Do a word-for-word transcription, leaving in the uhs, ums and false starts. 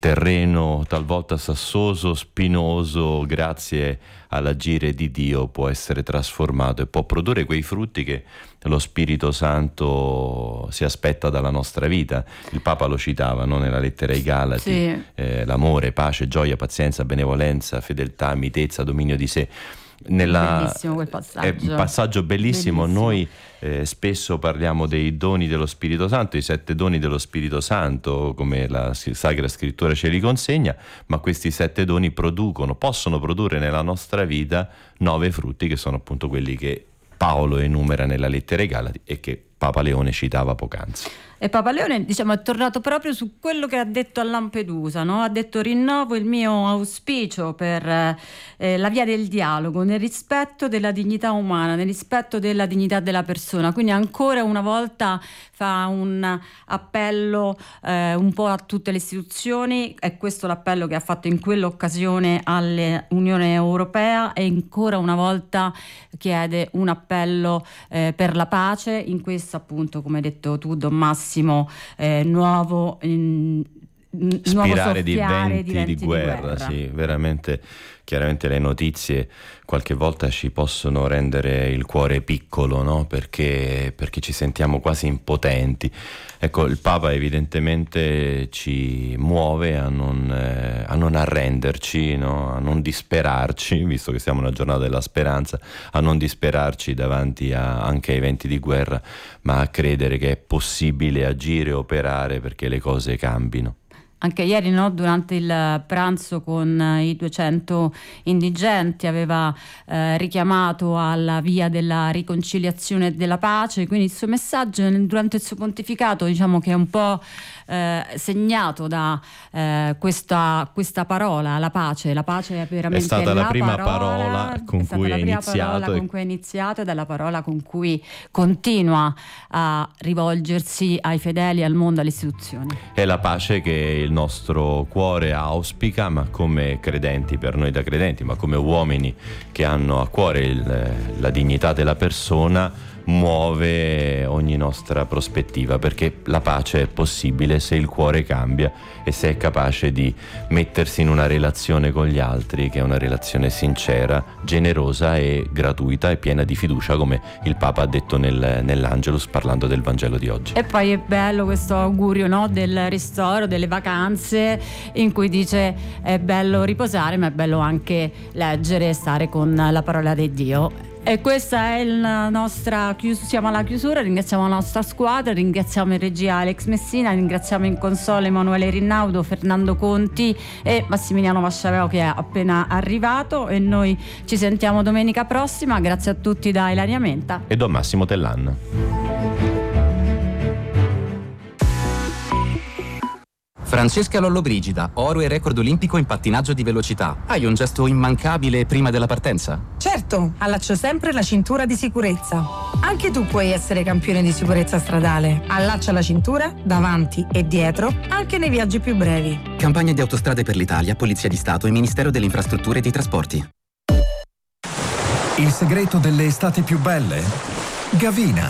terreno talvolta sassoso, spinoso, grazie all'agire di Dio può essere trasformato e può produrre quei frutti che lo Spirito Santo si aspetta dalla nostra vita. Il Papa lo citava, no? Nella lettera ai Galati, sì. eh, l'amore, pace, gioia, pazienza, benevolenza, fedeltà, mitezza, dominio di sé. Nella, bellissimo quel passaggio. È un passaggio bellissimo, bellissimo. Noi eh, spesso parliamo dei doni dello Spirito Santo, i sette doni dello Spirito Santo, come la Sacra Scrittura ce li consegna, ma questi sette doni producono, possono produrre nella nostra vita nove frutti, che sono appunto quelli che Paolo enumera nella lettera ai Galati e che Papa Leone citava poc'anzi. E Papa Leone, diciamo, è tornato proprio su quello che ha detto a Lampedusa, no? Ha detto: rinnovo il mio auspicio per eh, la via del dialogo, nel rispetto della dignità umana, nel rispetto della dignità della persona. Quindi ancora una volta fa un appello eh, un po' a tutte le istituzioni. È questo l'appello che ha fatto in quell'occasione all'Unione Europea, e ancora una volta chiede un appello eh, per la pace in questo, appunto, come hai detto tu, Don Massimo, Eh, nuovo in, spirare di venti, di, venti di, guerra, di guerra. Sì, veramente. Chiaramente le notizie qualche volta ci possono rendere il cuore piccolo, no? Perché, perché ci sentiamo quasi impotenti. Ecco, il Papa evidentemente ci muove a non, eh, a non arrenderci, no? A non disperarci, visto che siamo una giornata della speranza, a non disperarci davanti a, anche ai venti di guerra, ma a credere che è possibile agire e operare perché le cose cambino. Anche ieri, no, durante il pranzo con i duecento indigenti, aveva eh, richiamato alla via della riconciliazione e della pace, quindi il suo messaggio durante il suo pontificato, diciamo che è un po' eh, segnato da eh, questa, questa parola, la pace. La pace è veramente è stata la, la prima parola, parola con è cui la è prima iniziato parola e... con cui è iniziato ed è la parola con cui continua a rivolgersi ai fedeli, al mondo, alle istituzioni. È la pace che il nostro cuore auspica, ma come credenti, per noi da credenti, ma come uomini che hanno a cuore il, la dignità della persona, muove ogni nostra prospettiva, perché la pace è possibile se il cuore cambia e se è capace di mettersi in una relazione con gli altri, che è una relazione sincera, generosa e gratuita e piena di fiducia, come il Papa ha detto nel, nell'Angelus, parlando del Vangelo di oggi. E poi è bello questo augurio, no, del ristoro, delle vacanze, in cui dice è bello riposare, ma è bello anche leggere e stare con la parola di Dio. E questa è la nostra chiusura, siamo alla chiusura. Ringraziamo la nostra squadra, ringraziamo in regia Alex Messina, ringraziamo in console Emanuele Rinnaudo, Fernando Conti e Massimiliano Masciaveo, che è appena arrivato, e noi ci sentiamo domenica prossima. Grazie a tutti da Ilaria Menta e Don Massimo Tellan. Francesca Lollobrigida, oro e record olimpico in pattinaggio di velocità. Hai un gesto immancabile prima della partenza? Certo, allaccio sempre la cintura di sicurezza. Anche tu puoi essere campione di sicurezza stradale. Allaccia la cintura, davanti e dietro, anche nei viaggi più brevi. Campagna di Autostrade per l'Italia, Polizia di Stato e Ministero delle Infrastrutture e dei Trasporti. Il segreto delle estati più belle? Gavina.